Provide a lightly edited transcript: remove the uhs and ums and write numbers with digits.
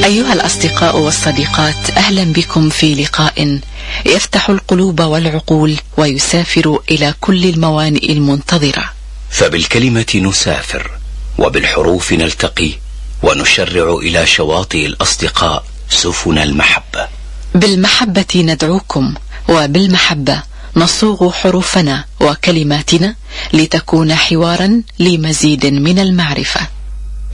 أيها الأصدقاء والصديقات، أهلا بكم في لقاء يفتح القلوب والعقول ويسافر إلى كل الموانئ المنتظرة. فبالكلمة نسافر، وبالحروف نلتقي، ونشرع إلى شواطئ الأصدقاء سفن المحبة. بالمحبة ندعوكم، وبالمحبة نصوغ حروفنا وكلماتنا لتكون حوارا لمزيد من المعرفة.